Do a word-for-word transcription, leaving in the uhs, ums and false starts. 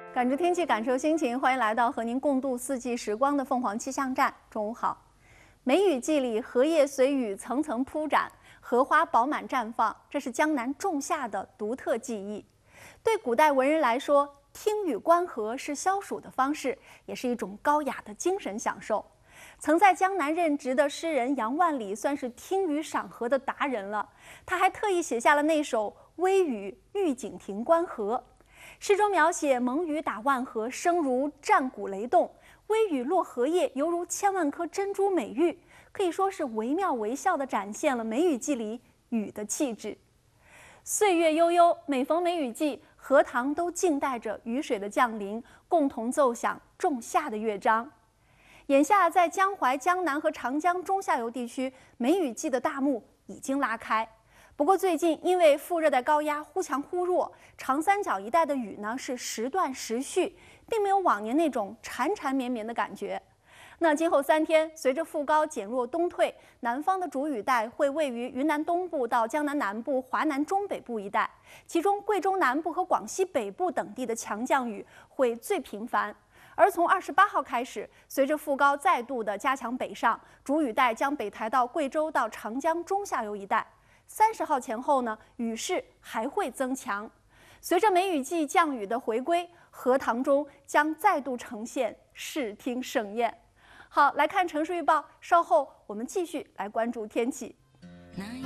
感知天气，感受心情，欢迎来到和您共度四季时光的凤凰气象站。中午好。梅雨季里，荷叶随雨层层铺展，荷花饱满绽放，这是江南仲夏的独特记忆。对古代文人来说，听雨观荷是消暑的方式，也是一种高雅的精神享受。曾在江南任职的诗人杨万里算是听雨赏荷的达人了，他还特意写下了那首《微雨玉井亭观荷》。诗中描写蒙雨打万荷，声如战鼓雷动；微雨落荷叶，犹如千万颗珍珠美玉，可以说是惟妙惟肖地展现了梅雨季里雨的气质。岁月悠悠，每逢梅雨季，荷塘都静待着雨水的降临，共同奏响仲夏的乐章。眼下，在江淮、江南和长江中下游地区，梅雨季的大幕已经拉开。不过最近因为副热带高压忽强忽弱，长三角一带的雨呢是时断时续，并没有往年那种缠缠绵绵的感觉。那今后三天，随着副高减弱东退，南方的主雨带会位于云南东部到江南南部、华南中北部一带，其中贵州南部和广西北部等地的强降雨会最频繁。而从二十八号开始，随着副高再度的加强北上，主雨带将北抬到贵州到长江中下游一带。三十号前后呢，雨势还会增强。随着梅雨季降雨的回归，荷塘中将再度呈现视听盛宴。好，来看城市预报，稍后我们继续来关注天气。